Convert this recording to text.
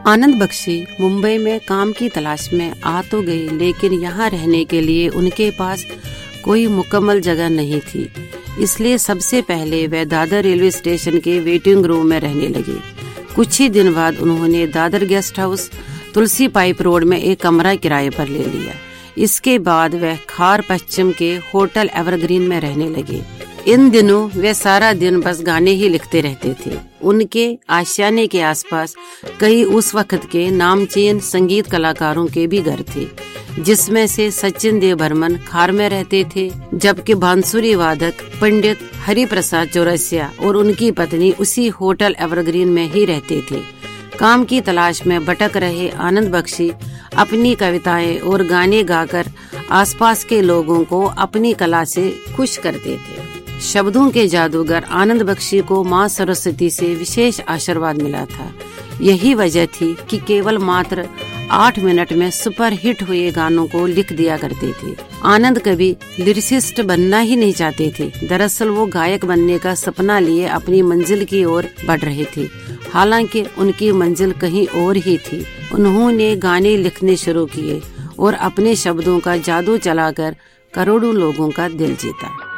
आनंद बख्शी मुंबई में काम की तलाश में आ तो गए, लेकिन यहाँ रहने के लिए उनके पास कोई मुकम्मल जगह नहीं थी। इसलिए सबसे पहले वे दादर रेलवे स्टेशन के वेटिंग रूम में रहने लगे। कुछ ही दिन बाद उन्होंने दादर गेस्ट हाउस तुलसी पाइप रोड में एक कमरा किराए पर ले लिया। इसके बाद वे खार पश्चिम के होटल एवरग्रीन में रहने लगे। इन दिनों वे सारा दिन बस गाने ही लिखते रहते थे। उनके आशियाने के आसपास कई उस वक्त के नामचीन संगीत कलाकारों के भी घर थे, जिसमें से सचिन देव बर्मन खार में रहते थे, जबकि बांसुरी वादक पंडित हरि प्रसाद चौरसिया और उनकी पत्नी उसी होटल एवरग्रीन में ही रहते थे। काम की तलाश में भटक रहे आनंद बख्शी अपनी कविताएं और गाने गाकर आसपास के लोगों को अपनी कला से खुश करते थे। शब्दों के जादूगर आनंद बख्शी को माँ सरस्वती से विशेष आशीर्वाद मिला था। यही वजह थी कि केवल मात्र 8 मिनट में सुपर हिट हुए गानों को लिख दिया करते थे। आनंद कभी लिरिसिस्ट बनना ही नहीं चाहते थे। दरअसल वो गायक बनने का सपना लिए अपनी मंजिल की ओर बढ़ रहे थे। हालांकि उनकी मंजिल कहीं और ही थी। उन्होंने गाने लिखने शुरू किए और अपने शब्दों का जादू चलाकर करोड़ों लोगों का दिल जीता।